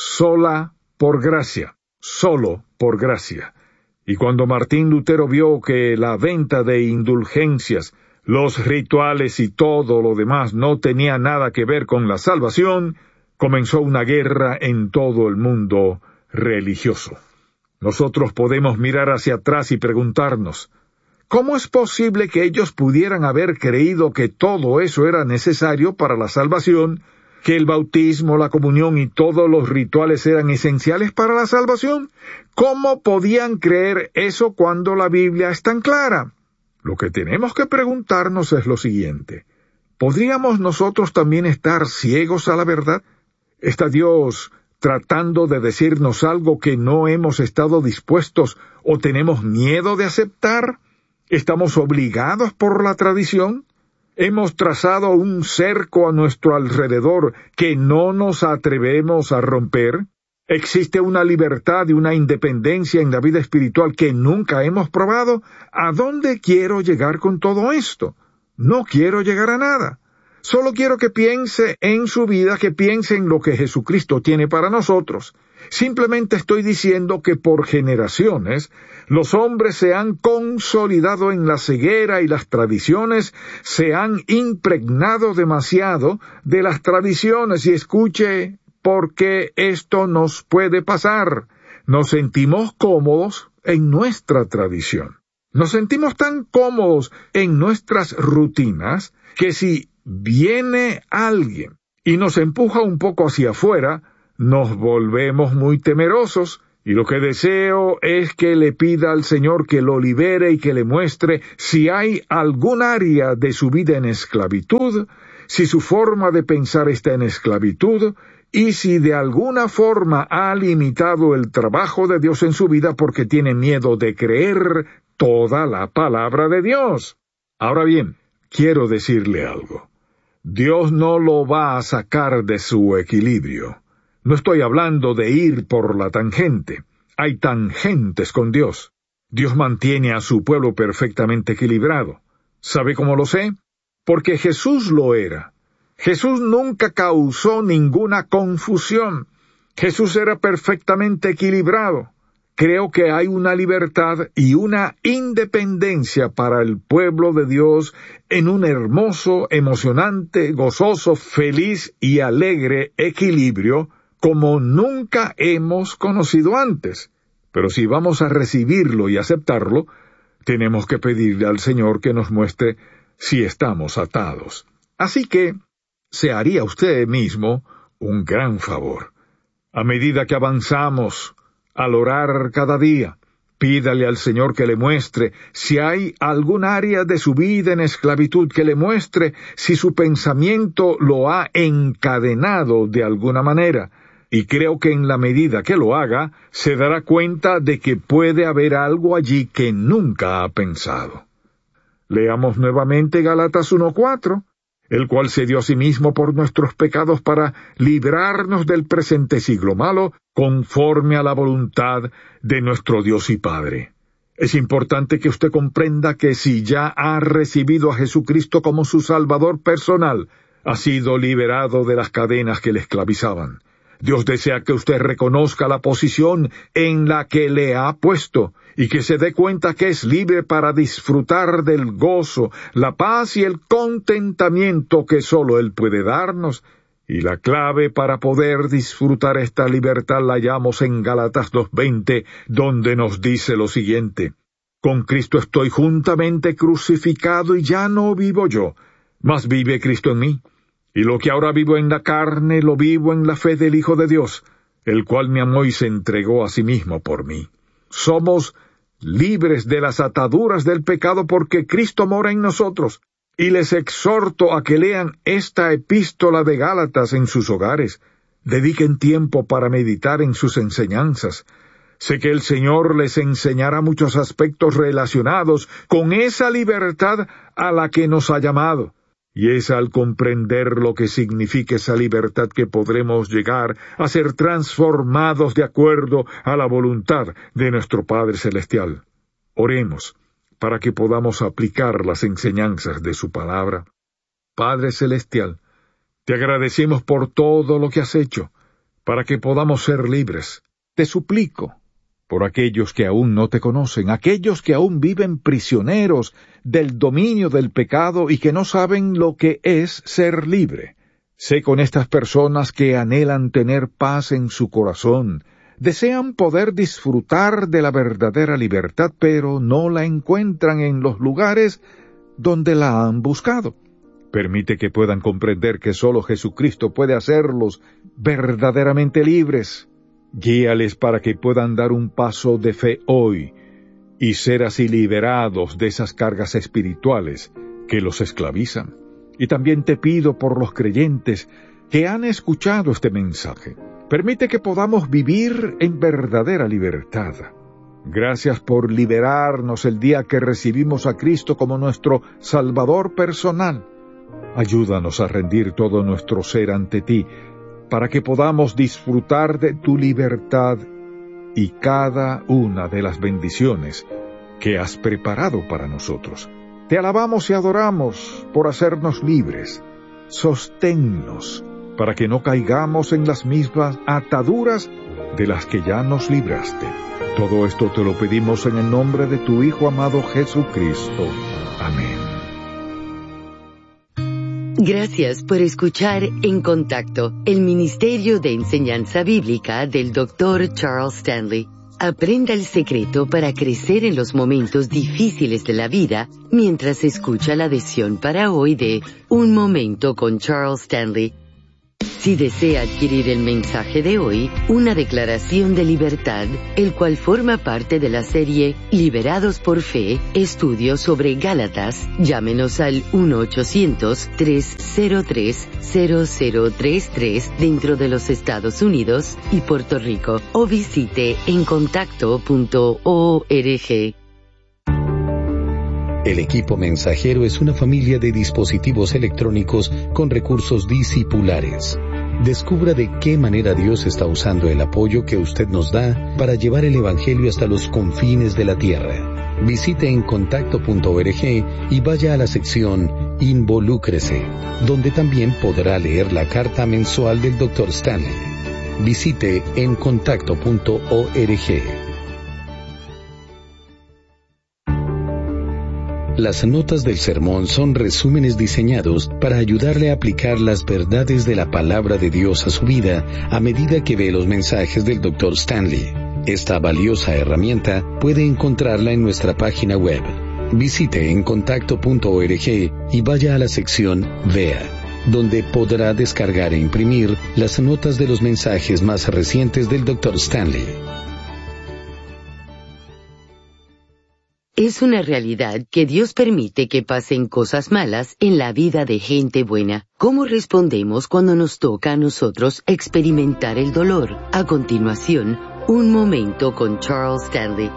sola por gracia, solo por gracia. Y cuando Martín Lutero vio que la venta de indulgencias, los rituales y todo lo demás no tenía nada que ver con la salvación, comenzó una guerra en todo el mundo religioso. Nosotros podemos mirar hacia atrás y preguntarnos: ¿cómo es posible que ellos pudieran haber creído que todo eso era necesario para la salvación, que el bautismo, la comunión y todos los rituales eran esenciales para la salvación? ¿Cómo podían creer eso cuando la Biblia es tan clara? Lo que tenemos que preguntarnos es lo siguiente: ¿podríamos nosotros también estar ciegos a la verdad? ¿Está Dios tratando de decirnos algo que no hemos estado dispuestos o tenemos miedo de aceptar? ¿Estamos obligados por la tradición? ¿Hemos trazado un cerco a nuestro alrededor que no nos atrevemos a romper? ¿Existe una libertad y una independencia en la vida espiritual que nunca hemos probado? ¿A dónde quiero llegar con todo esto? No quiero llegar a nada. Solo quiero que piense en su vida, que piense en lo que Jesucristo tiene para nosotros. Simplemente estoy diciendo que por generaciones los hombres se han consolidado en la ceguera y las tradiciones se han impregnado demasiado de las tradiciones. Y escuche, porque esto nos puede pasar. Nos sentimos cómodos en nuestra tradición. Nos sentimos tan cómodos en nuestras rutinas que si viene alguien y nos empuja un poco hacia afuera, nos volvemos muy temerosos, y lo que deseo es que le pida al Señor que lo libere y que le muestre si hay algún área de su vida en esclavitud, si su forma de pensar está en esclavitud, y si de alguna forma ha limitado el trabajo de Dios en su vida porque tiene miedo de creer toda la palabra de Dios. Ahora bien, quiero decirle algo. Dios no lo va a sacar de su equilibrio. No estoy hablando de ir por la tangente. Hay tangentes con Dios. Dios mantiene a su pueblo perfectamente equilibrado. ¿Sabe cómo lo sé? Porque Jesús lo era. Jesús nunca causó ninguna confusión. Jesús era perfectamente equilibrado. Creo que hay una libertad y una independencia para el pueblo de Dios en un hermoso, emocionante, gozoso, feliz y alegre equilibrio como nunca hemos conocido antes. Pero si vamos a recibirlo y aceptarlo, tenemos que pedirle al Señor que nos muestre si estamos atados. Así que se haría usted mismo un gran favor. A medida que avanzamos, al orar cada día, pídale al Señor que le muestre si hay algún área de su vida en esclavitud, que le muestre si su pensamiento lo ha encadenado de alguna manera. Y creo que en la medida que lo haga, se dará cuenta de que puede haber algo allí que nunca ha pensado. Leamos nuevamente Gálatas uno cuatro, el cual se dio a sí mismo por nuestros pecados para librarnos del presente siglo malo, conforme a la voluntad de nuestro Dios y Padre. Es importante que usted comprenda que si ya ha recibido a Jesucristo como su Salvador personal, ha sido liberado de las cadenas que le esclavizaban. Dios desea que usted reconozca la posición en la que le ha puesto y que se dé cuenta que es libre para disfrutar del gozo, la paz y el contentamiento que solo Él puede darnos. Y la clave para poder disfrutar esta libertad la hallamos en Gálatas dos veinte, donde nos dice lo siguiente: Con Cristo estoy juntamente crucificado y ya no vivo yo, mas vive Cristo en mí. Y lo que ahora vivo en la carne, lo vivo en la fe del Hijo de Dios, el cual me amó y se entregó a sí mismo por mí. Somos libres de las ataduras del pecado porque Cristo mora en nosotros, y les exhorto a que lean esta epístola de Gálatas en sus hogares. Dediquen tiempo para meditar en sus enseñanzas. Sé que el Señor les enseñará muchos aspectos relacionados con esa libertad a la que nos ha llamado. Y es al comprender lo que significa esa libertad que podremos llegar a ser transformados de acuerdo a la voluntad de nuestro Padre Celestial. Oremos para que podamos aplicar las enseñanzas de su palabra. Padre Celestial, te agradecemos por todo lo que has hecho, para que podamos ser libres. Te suplico por aquellos que aún no te conocen, aquellos que aún viven prisioneros del dominio del pecado y que no saben lo que es ser libre. Sé con estas personas que anhelan tener paz en su corazón, desean poder disfrutar de la verdadera libertad, pero no la encuentran en los lugares donde la han buscado. Permite que puedan comprender que solo Jesucristo puede hacerlos verdaderamente libres. Guíales para que puedan dar un paso de fe hoy y ser así liberados de esas cargas espirituales que los esclavizan. Y también te pido por los creyentes que han escuchado este mensaje. Permite que podamos vivir en verdadera libertad. Gracias por liberarnos el día que recibimos a Cristo como nuestro Salvador personal. Ayúdanos a rendir todo nuestro ser ante ti, para que podamos disfrutar de tu libertad y cada una de las bendiciones que has preparado para nosotros. Te alabamos y adoramos por hacernos libres. Sosténnos para que no caigamos en las mismas ataduras de las que ya nos libraste. Todo esto te lo pedimos en el nombre de tu Hijo amado Jesucristo. Amén. Gracias por escuchar En Contacto, el Ministerio de Enseñanza Bíblica del doctor Charles Stanley. Aprenda el secreto para crecer en los momentos difíciles de la vida mientras escucha la lección para hoy de Un Momento con Charles Stanley. Si desea adquirir el mensaje de hoy, una declaración de libertad, el cual forma parte de la serie Liberados por Fe, estudios sobre Gálatas, llámenos al uno ochocientos, tres cero tres, cero cero tres tres dentro de los Estados Unidos y Puerto Rico, o visite encontacto punto org. El equipo mensajero es una familia de dispositivos electrónicos con recursos discipulares. Descubra de qué manera Dios está usando el apoyo que usted nos da para llevar el Evangelio hasta los confines de la tierra. Visite encontacto punto org y vaya a la sección Involúcrese, donde también podrá leer la carta mensual del doctor Stanley. Visite encontacto punto org. Las notas del sermón son resúmenes diseñados para ayudarle a aplicar las verdades de la palabra de Dios a su vida a medida que ve los mensajes del doctor Stanley. Esta valiosa herramienta puede encontrarla en nuestra página web. Visite encontacto punto org y vaya a la sección Vea, donde podrá descargar e imprimir las notas de los mensajes más recientes del doctor Stanley. Es una realidad que Dios permite que pasen cosas malas en la vida de gente buena. ¿Cómo respondemos cuando nos toca a nosotros experimentar el dolor? A continuación, un momento con Charles Stanley.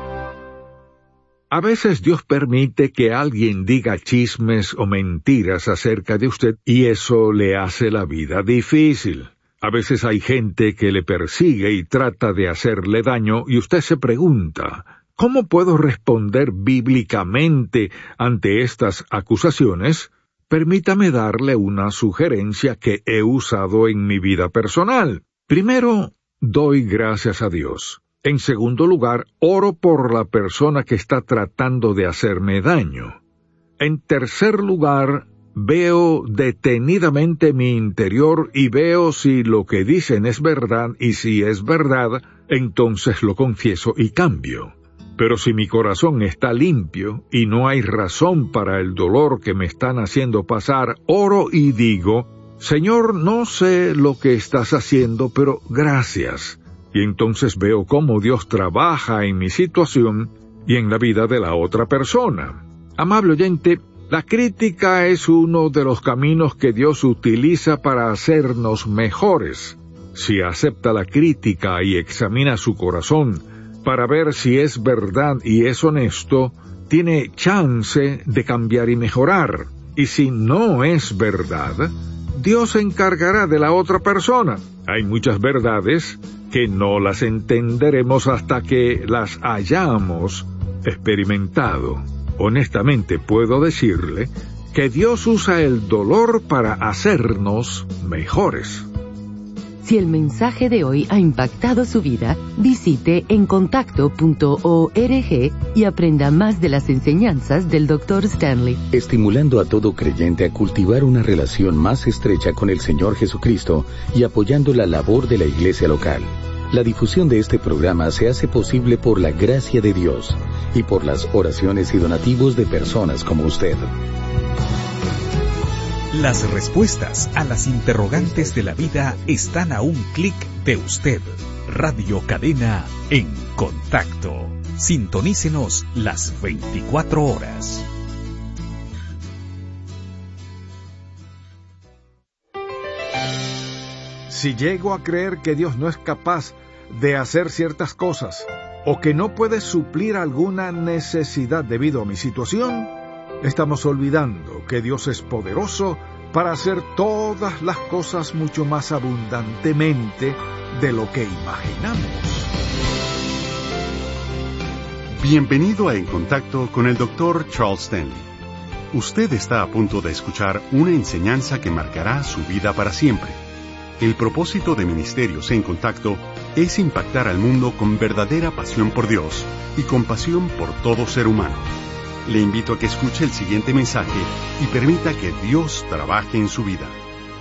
A veces Dios permite que alguien diga chismes o mentiras acerca de usted y eso le hace la vida difícil. A veces hay gente que le persigue y trata de hacerle daño y usted se pregunta, ¿cómo puedo responder bíblicamente ante estas acusaciones? Permítame darle una sugerencia que he usado en mi vida personal. Primero, doy gracias a Dios. En segundo lugar, oro por la persona que está tratando de hacerme daño. En tercer lugar, veo detenidamente mi interior y veo si lo que dicen es verdad, y si es verdad, entonces lo confieso y cambio. Pero si mi corazón está limpio y no hay razón para el dolor que me están haciendo pasar, oro y digo, Señor, no sé lo que estás haciendo, pero gracias. Y entonces veo cómo Dios trabaja en mi situación y en la vida de la otra persona. Amable oyente, la crítica es uno de los caminos que Dios utiliza para hacernos mejores. Si acepta la crítica y examina su corazón para ver si es verdad y es honesto, tiene chance de cambiar y mejorar. Y si no es verdad, Dios se encargará de la otra persona. Hay muchas verdades que no las entenderemos hasta que las hayamos experimentado. Honestamente puedo decirle que Dios usa el dolor para hacernos mejores. Si el mensaje de hoy ha impactado su vida, visite encontacto punto org y aprenda más de las enseñanzas del doctor Stanley. Estimulando a todo creyente a cultivar una relación más estrecha con el Señor Jesucristo y apoyando la labor de la iglesia local. La difusión de este programa se hace posible por la gracia de Dios y por las oraciones y donativos de personas como usted. Las respuestas a las interrogantes de la vida están a un clic de usted. Radio Cadena en Contacto. Sintonícenos las veinticuatro horas. Si llego a creer que Dios no es capaz de hacer ciertas cosas, o que no puede suplir alguna necesidad debido a mi situación, estamos olvidando que Dios es poderoso para hacer todas las cosas mucho más abundantemente de lo que imaginamos. Bienvenido a En Contacto con el doctor Charles Stanley. Usted está a punto de escuchar una enseñanza que marcará su vida para siempre. El propósito de Ministerios en Contacto es impactar al mundo con verdadera pasión por Dios y compasión por todo ser humano. Le invito a que escuche el siguiente mensaje y permita que Dios trabaje en su vida.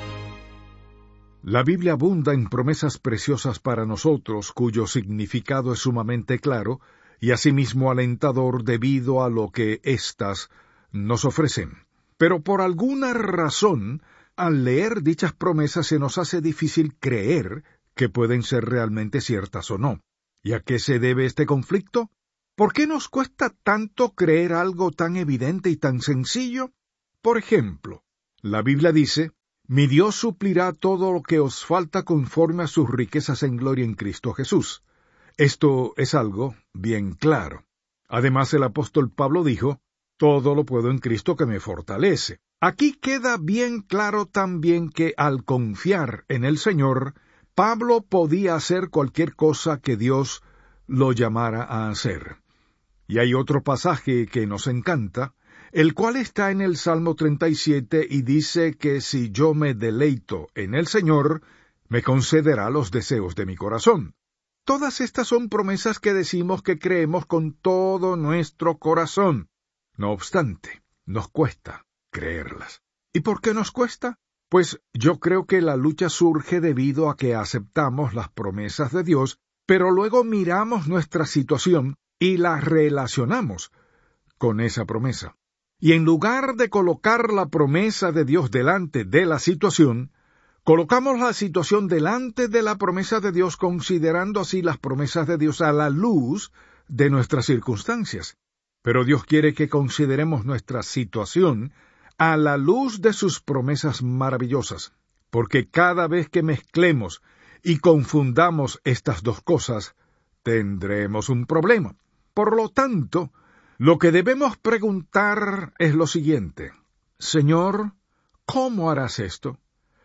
La Biblia abunda en promesas preciosas para nosotros, cuyo significado es sumamente claro y asimismo alentador debido a lo que éstas nos ofrecen. Pero por alguna razón, al leer dichas promesas se nos hace difícil creer que pueden ser realmente ciertas o no. ¿Y a qué se debe este conflicto? ¿Por qué nos cuesta tanto creer algo tan evidente y tan sencillo? Por ejemplo, la Biblia dice, «Mi Dios suplirá todo lo que os falta conforme a sus riquezas en gloria en Cristo Jesús». Esto es algo bien claro. Además, el apóstol Pablo dijo, «Todo lo puedo en Cristo que me fortalece». Aquí queda bien claro también que al confiar en el Señor, Pablo podía hacer cualquier cosa que Dios lo llamara a hacer. Y hay otro pasaje que nos encanta, el cual está en el Salmo treinta y siete y dice que si yo me deleito en el Señor, me concederá los deseos de mi corazón. Todas estas son promesas que decimos que creemos con todo nuestro corazón. No obstante, nos cuesta creerlas. ¿Y por qué nos cuesta? Pues yo creo que la lucha surge debido a que aceptamos las promesas de Dios, pero luego miramos nuestra situación y la relacionamos con esa promesa. Y en lugar de colocar la promesa de Dios delante de la situación, colocamos la situación delante de la promesa de Dios, considerando así las promesas de Dios a la luz de nuestras circunstancias. Pero Dios quiere que consideremos nuestra situación a la luz de sus promesas maravillosas, porque cada vez que mezclemos y confundamos estas dos cosas, tendremos un problema. Por lo tanto, lo que debemos preguntar es lo siguiente: Señor, ¿cómo harás esto?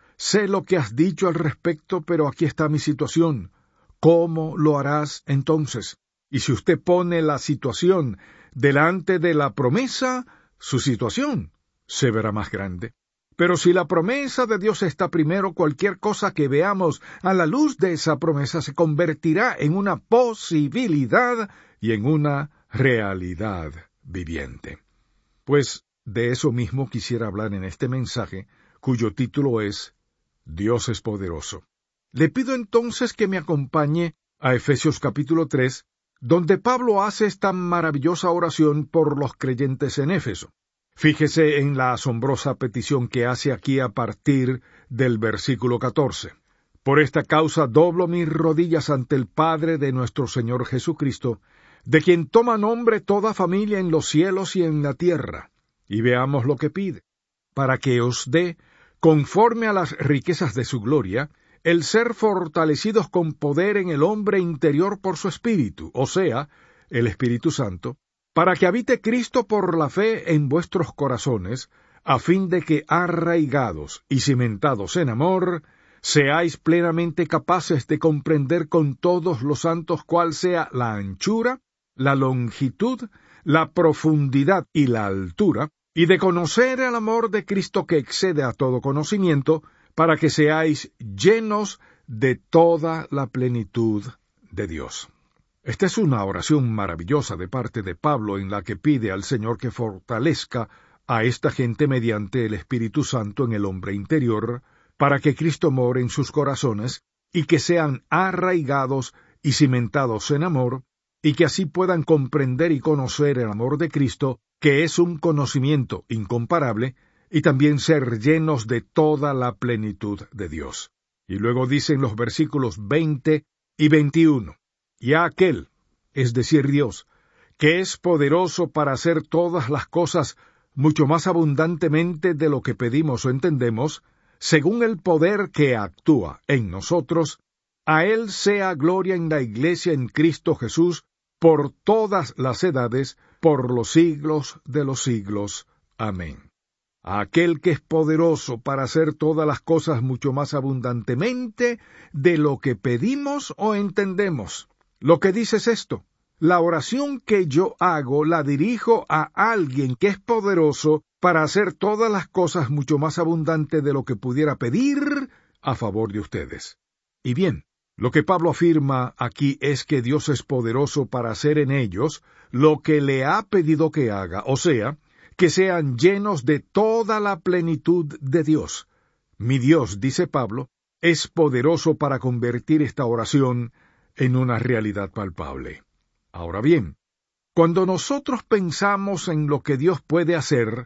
Sé lo que has dicho al respecto, pero aquí está mi situación. ¿Cómo lo harás entonces? Y si usted pone la situación delante de la promesa, su situación se verá más grande. Pero si la promesa de Dios está primero, cualquier cosa que veamos a la luz de esa promesa se convertirá en una posibilidad y en una realidad viviente. Pues de eso mismo quisiera hablar en este mensaje, cuyo título es Dios es poderoso. Le pido entonces que me acompañe a Efesios capítulo tres, donde Pablo hace esta maravillosa oración por los creyentes en Éfeso. Fíjese en la asombrosa petición que hace aquí a partir del versículo catorce. Por esta causa doblo mis rodillas ante el Padre de nuestro Señor Jesucristo, de quien toma nombre toda familia en los cielos y en la tierra. Y veamos lo que pide: para que os dé, conforme a las riquezas de su gloria, el ser fortalecidos con poder en el hombre interior por su Espíritu, o sea, el Espíritu Santo, para que habite Cristo por la fe en vuestros corazones, a fin de que, arraigados y cimentados en amor, seáis plenamente capaces de comprender con todos los santos cuál sea la anchura, la longitud, la profundidad y la altura, y de conocer el amor de Cristo que excede a todo conocimiento, para que seáis llenos de toda la plenitud de Dios. Esta es una oración maravillosa de parte de Pablo en la que pide al Señor que fortalezca a esta gente mediante el Espíritu Santo en el hombre interior, para que Cristo more en sus corazones y que sean arraigados y cimentados en amor, y que así puedan comprender y conocer el amor de Cristo, que es un conocimiento incomparable, y también ser llenos de toda la plenitud de Dios. Y luego dicen los versículos veinte y veintiuno, y a aquel, es decir Dios, que es poderoso para hacer todas las cosas mucho más abundantemente de lo que pedimos o entendemos, según el poder que actúa en nosotros, a Él sea gloria en la Iglesia en Cristo Jesús, por todas las edades, por los siglos de los siglos. Amén. A aquel que es poderoso para hacer todas las cosas mucho más abundantemente de lo que pedimos o entendemos. Lo que dice es esto: la oración que yo hago la dirijo a alguien que es poderoso para hacer todas las cosas mucho más abundante de lo que pudiera pedir a favor de ustedes. Y bien, lo que Pablo afirma aquí es que Dios es poderoso para hacer en ellos lo que le ha pedido que haga, o sea, que sean llenos de toda la plenitud de Dios. Mi Dios, dice Pablo, es poderoso para convertir esta oración en una realidad palpable. Ahora bien, cuando nosotros pensamos en lo que Dios puede hacer,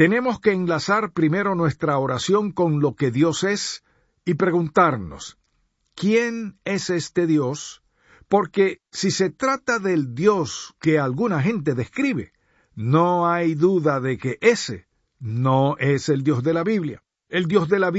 tenemos que enlazar primero nuestra oración con lo que Dios es y preguntarnos, ¿quién es este Dios? Porque si se trata del Dios que alguna gente describe, no hay duda de que ese no es el Dios de la Biblia. El Dios de la Biblia